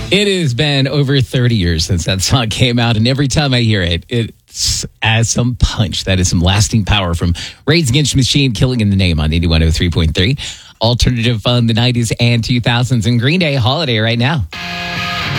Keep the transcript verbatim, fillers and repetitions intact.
It has been over thirty years since that song came out, and every time I hear it, it has some punch. That is some lasting power from Rage Against the Machine, Killing in the Name on eighty-one oh three point three. Alternative fun, the nineties and two thousands, and Green Day Holiday right now.